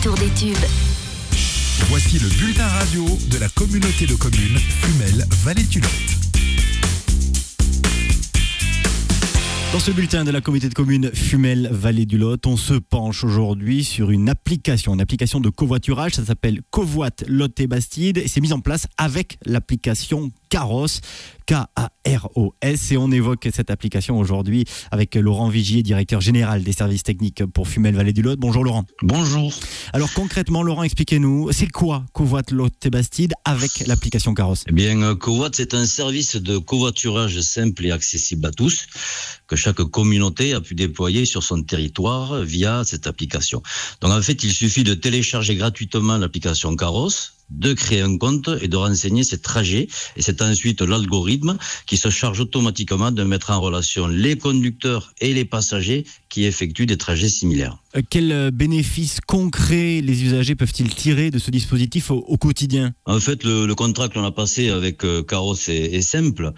retour des tubes. Voici le bulletin radio de la communauté de communes Fumel Vallée du Lot. Dans ce bulletin de la communauté de communes Fumel Vallée du Lot, on se penche aujourd'hui sur une application de covoiturage. Ça s'appelle Covoit Lot et Bastide et c'est mis en place avec l'application Karos, K-A-R-O-S. Et on évoque cette application aujourd'hui avec Laurent Vigier, directeur général des services techniques pour Fumel Vallée du Lot. Bonjour Laurent. Bonjour. Alors concrètement, Laurent, expliquez-nous, c'est quoi Covoit Lot et Bastide avec l'application Karos? Eh bien, Covoit, c'est un service de covoiturage simple et accessible à tous que chaque communauté a pu déployer sur son territoire via cette application. Donc en fait, il suffit de télécharger gratuitement l'application Karos, de créer un compte et de renseigner ses trajets. Et c'est ensuite l'algorithme qui se charge automatiquement de mettre en relation les conducteurs et les passagers qui effectuent des trajets similaires. Quels bénéfices concrets les usagers peuvent-ils tirer de ce dispositif au quotidien? En fait, le contrat que l'on a passé avec Karos est simple.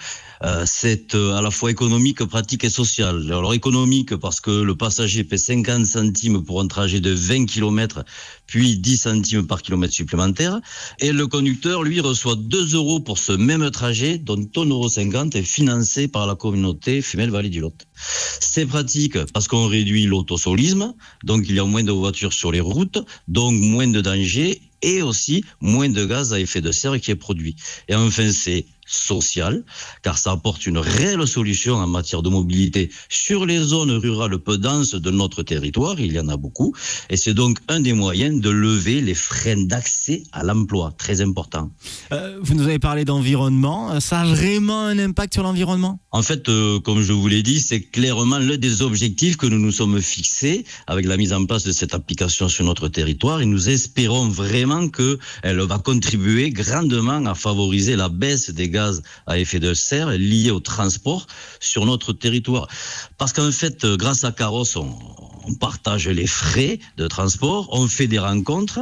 C'est à la fois économique, pratique et social. Alors économique parce que le passager paie 50 centimes pour un trajet de 20 km, puis 10 centimes par kilomètre supplémentaire. Et le conducteur, lui, reçoit 2 € pour ce même trajet, dont 1,50 € est financé par la communauté Fumel Vallée du Lot. C'est pratique parce qu'on réduit l'autosolisme, donc il y a moins de voitures sur les routes, donc moins de dangers et aussi moins de gaz à effet de serre qui est produit. Et enfin, c'est social, car ça apporte une réelle solution en matière de mobilité sur les zones rurales peu denses de notre territoire, il y en a beaucoup, et c'est donc un des moyens de lever les freins d'accès à l'emploi, très important. Vous nous avez parlé d'environnement, ça a vraiment un impact sur l'environnement? En fait, comme je vous l'ai dit, c'est clairement l'un des objectifs que nous nous sommes fixés avec la mise en place de cette application sur notre territoire, et nous espérons vraiment qu'elle va contribuer grandement à favoriser la baisse des gaz à effet de serre liés au transport sur notre territoire. Parce qu'en fait, grâce à Karos, on partage les frais de transport, on fait des rencontres,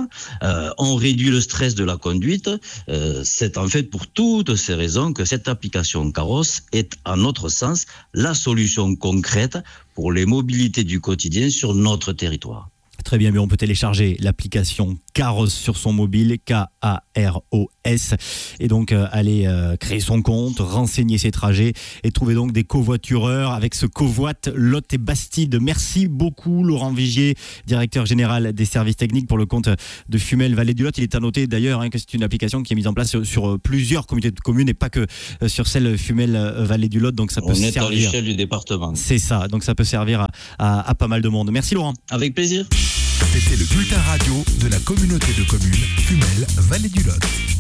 on réduit le stress de la conduite. C'est en fait pour toutes ces raisons que cette application Karos est, à notre sens, la solution concrète pour les mobilités du quotidien sur notre territoire. Très bien, mais on peut télécharger l'application Karos sur son mobile, K-A-R-O-S, et donc aller créer son compte, renseigner ses trajets et trouver donc des covoitureurs avec ce Covoit Lot et Bastide. Merci beaucoup Laurent Vigier, directeur général des services techniques pour le compte de Fumel Vallée du Lot. Il est à noter d'ailleurs que c'est une application qui est mise en place sur plusieurs communautés de communes et pas que sur celle Fumel Vallée du Lot, donc ça peut servir. On est à l'échelle du département. C'est ça, donc ça peut servir à pas mal de monde. Merci Laurent. Avec plaisir. C'était le bulletin radio de la communauté de communes Fumel Vallée du Lot.